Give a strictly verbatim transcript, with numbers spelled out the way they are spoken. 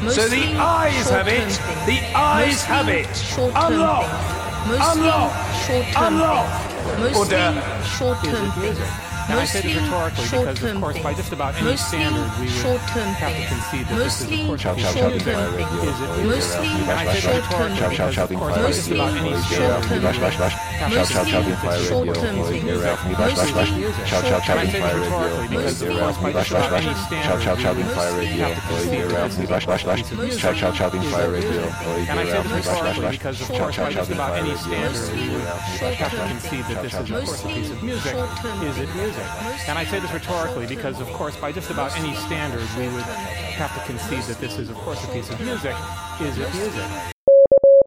So the eyes have it. The eyes have it. Unlock. Unlock. Unlock. Order. Short-term thing. And I say this rhetorically because, of course, by just about any standard, we would have to concede that this is, of course, a piece of music. Is it music? And I say this rhetorically because, of course, by just about any standard, we would have to concede that this is, of course, a piece of music. Mostly music. And I say this rhetorically because, of course, by just about any standard, we would have to concede that this is, of course, a piece of music. And I say this rhetorically because, of course, by just about any standard, we would have to concede that this is, of course, a piece of music. Is it music? And I say this rhetorically because, of course, by just about any standard, we would have to concede that this is, of course, a piece of music. Is it music?